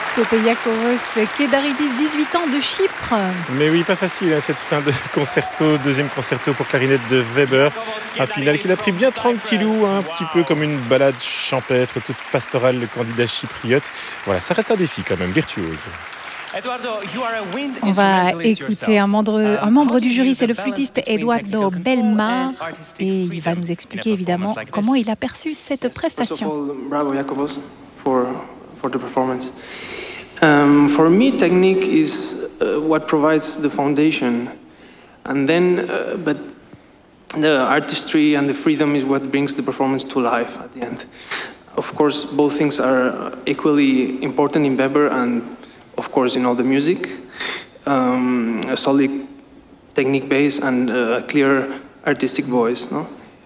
C'était Iakovos Kedaridis, 18 ans, de Chypre. Mais oui, pas facile cette fin de concerto, deuxième concerto pour clarinette de Weber. Un final qu'il a pris bien tranquillou, un petit peu comme une balade champêtre, toute pastorale, le candidat chypriote. Voilà, ça reste un défi quand même, virtuose. On va écouter un membre du jury, c'est le flûtiste Eduardo Belmar, et il va nous expliquer évidemment comment il a perçu cette prestation. Bravo Iakovos for the performance. For me, technique is what provides the foundation, and then, but the artistry and the freedom is what brings the performance to life at the end. Of course, both things are equally important in Weber and, of course, in all the music. A solid technique base and a clear artistic voice. No?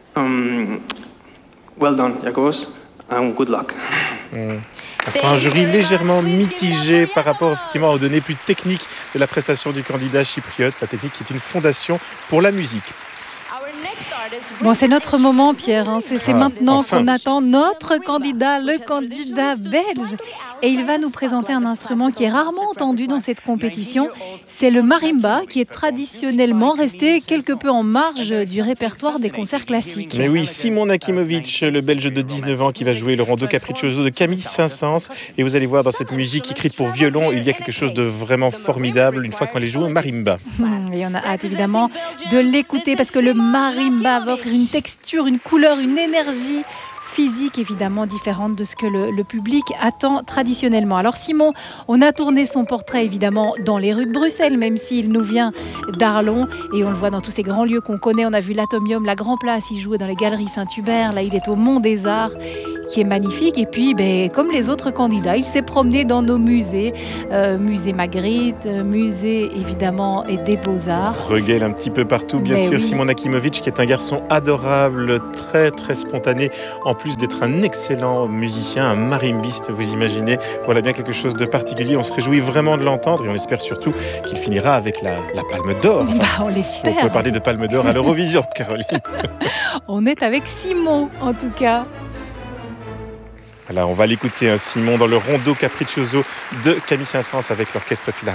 Well done, Iakovos, and good luck. C'est un jury légèrement mitigé par rapport effectivement aux données plus techniques de la prestation du candidat chypriote, la technique qui est une fondation pour la musique. Bon, c'est notre moment, Pierre. C'est maintenant qu'on attend notre candidat, le candidat belge. Et il va nous présenter un instrument qui est rarement entendu dans cette compétition. C'est le marimba, qui est traditionnellement resté quelque peu en marge du répertoire des concerts classiques. Mais oui, Simon Nakimovic, le belge de 19 ans, qui va jouer le rondo capriccioso de Camille Saint-Saëns. Et vous allez voir dans cette musique écrite pour violon, il y a quelque chose de vraiment formidable une fois qu'on les joue au marimba. Et on a hâte évidemment de l'écouter parce que le marimba va offrir une texture, une couleur, une énergie physique évidemment différente de ce que le public attend traditionnellement. Alors Simon, on a tourné son portrait évidemment dans les rues de Bruxelles, même s'il nous vient d'Arlon, et on le voit dans tous ces grands lieux qu'on connaît. On a vu l'Atomium, la Grand Place, il jouait dans les Galeries Saint-Hubert, là il est au Mont des Arts, qui est magnifique. Et puis, comme les autres candidats, il s'est promené dans nos musées, musée Magritte, musée évidemment et des Beaux-Arts. Reguel un petit peu partout, bien sûr. Oui. Simon Nakimovic, qui est un garçon adorable, très très spontané, en plus d'être un excellent musicien, un marimbiste, vous imaginez. Voilà bien quelque chose de particulier. On se réjouit vraiment de l'entendre et on espère surtout qu'il finira avec la Palme d'Or. Enfin, on l'espère. On peut parler de Palme d'Or à l'Eurovision, Caroline. On est avec Simon, en tout cas. Voilà, on va l'écouter, Simon, dans le rondo capriccioso de Camille Saint-Saëns avec l'orchestre philharmonique.